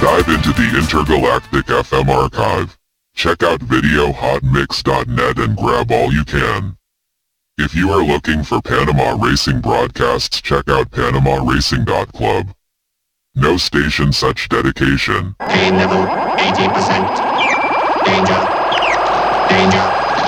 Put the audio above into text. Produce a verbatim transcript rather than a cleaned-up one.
Dive into the intergalactic F M archive. Check out video hot mix dot net and grab all you can. If you are looking for Panama racing broadcasts, check out panama racing dot club. No station such dedication. Pain level eighty percent. Danger. Danger.